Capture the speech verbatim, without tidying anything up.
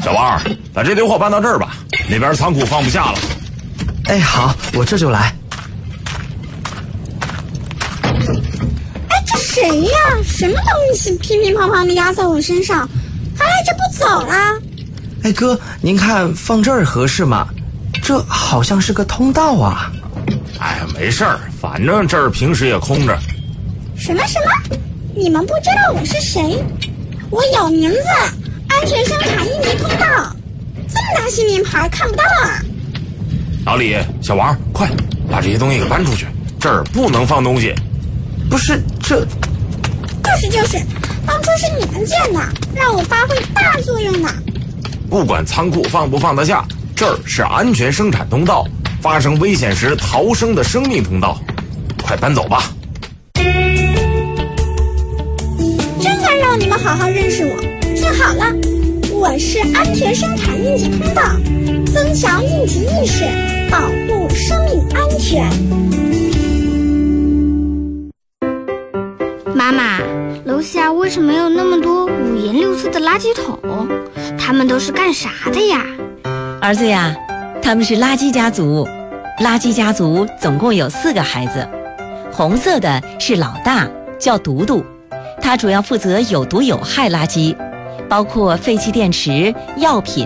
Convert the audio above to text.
小王，把这堆货搬到这儿吧，那边仓库放不下了。 哎，好，我这就来。 哎，这谁呀？什么东西乒乒乓乓的压在我身上，还赖着不走啦？ 哎哥，您看放这儿合适吗？这好像是个通道啊。 哎，没事儿，反正这儿平时也空着。 什么什么？你们不知道我是谁？我有名字，安全生产应急通道。这么大信名牌看不到啊？ 老李，小王，快把这些东西给搬出去，这儿不能放东西。 不是，这就是就是，当初是你们建的，让我发挥大作用呢。 不管仓库放不放得下，这儿是安全生产通道，发生危险时逃生的生命通道。快搬走吧。 真该让你们好好认识我。听好了，我是安全生产应急通道，增强应急意识，保护生命安全。 妈妈，楼下为什么有那么多五颜六色的垃圾桶？他们都是干啥的呀？ 儿子呀，他们是垃圾家族。垃圾家族总共有四个孩子，红色的是老大，叫独独，他主要负责有毒有害垃圾，包括废弃电池、药品、